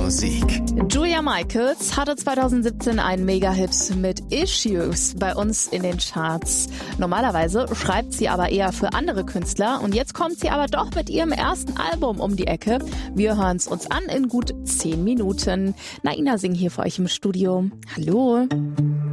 Musik. Julia Michaels hatte 2017 einen Mega-Hit mit Issues bei uns in den Charts. Normalerweise schreibt sie aber eher für andere Künstler und jetzt kommt sie aber doch mit ihrem ersten Album um die Ecke. Wir hören es uns an in gut 10 Minuten. Naina Singh hier für euch im Studio. Hallo.